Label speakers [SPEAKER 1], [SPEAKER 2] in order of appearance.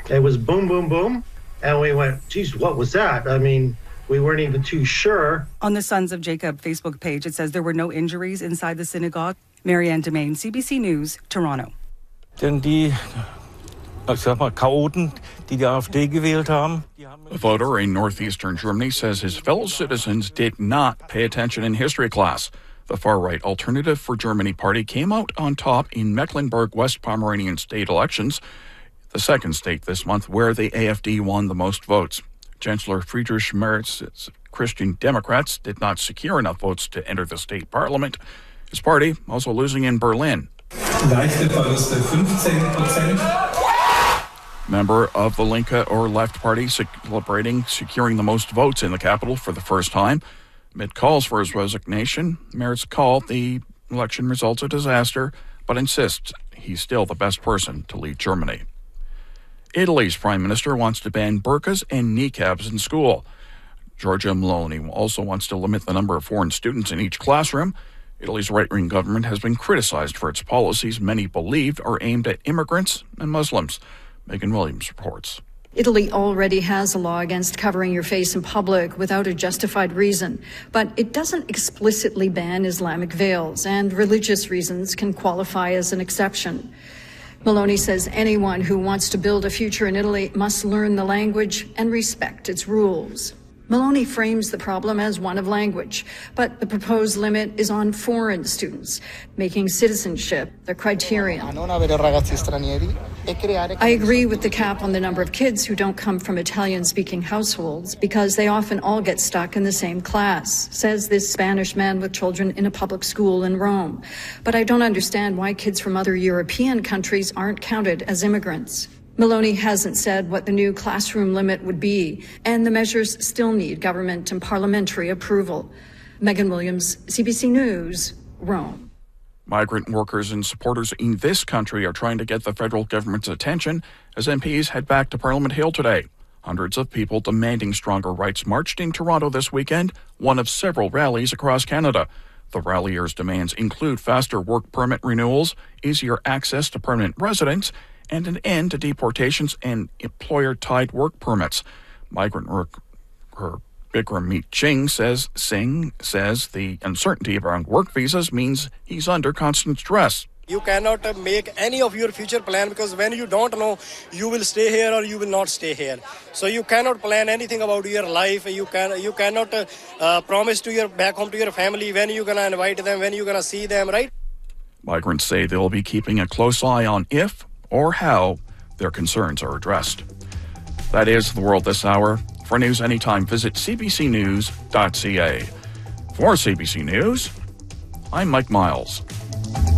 [SPEAKER 1] It was boom, boom, boom. And we went, geez, what was that? I mean, we weren't even too sure.
[SPEAKER 2] On the Sons of Jacob Facebook page, it says there were no injuries inside the synagogue. Marianne Domain, CBC News, Toronto.
[SPEAKER 3] A
[SPEAKER 4] voter in northeastern Germany says his fellow citizens did not pay attention in history class. The far-right Alternative for Germany party came out on top in Mecklenburg-West Pomeranian state elections, the second state this month where the AfD won the most votes. Chancellor Friedrich Merz's Christian Democrats did not secure enough votes to enter the state parliament. His party also losing in Berlin. Member of the Linke or Left Party celebrating securing the most votes in the capital for the first time. Amid calls for his resignation, Merz called the election results a disaster, but insists he's still the best person to lead Germany. Italy's prime minister wants to ban burqas and niqabs in school. Giorgia Meloni also wants to limit the number of foreign students in each classroom. Italy's right-wing government has been criticized for its policies many believed are aimed at immigrants and Muslims. Megan Williams reports.
[SPEAKER 5] Italy already has a law against covering your face in public without a justified reason, but it doesn't explicitly ban Islamic veils, and religious reasons can qualify as an exception. Meloni says anyone who wants to build a future in Italy must learn the language and respect its rules. Meloni frames the problem as one of language, but the proposed limit is on foreign students, making citizenship the criterion. I agree with the cap on the number of kids who don't come from Italian-speaking households because they often all get stuck in the same class, says this Spanish man with children in a public school in Rome. But I don't understand why kids from other European countries aren't counted as immigrants. Meloni hasn't said what the new classroom limit would be, and the measures still need government and parliamentary approval. Megan Williams, CBC News, Rome.
[SPEAKER 4] Migrant workers and supporters in this country are trying to get the federal government's attention as MPs head back to Parliament Hill today. Hundreds of people demanding stronger rights marched in Toronto this weekend, one of several rallies across Canada. The ralliers' demands include faster work permit renewals, easier access to permanent residence, and an end to deportations and employer-tied work permits. Migrant worker Bikram Singh says the uncertainty around work visas means he's under constant stress.
[SPEAKER 6] You cannot make any of your future plan because when you don't know, you will stay here or you will not stay here. So you cannot plan anything about your life. You cannot promise to your back home to your family when you're going to invite them, when you're going to see them, right?
[SPEAKER 4] Migrants say they'll be keeping a close eye on if or how their concerns are addressed. That is the world this hour. For news anytime, visit cbcnews.ca. For CBC News, I'm Mike Miles.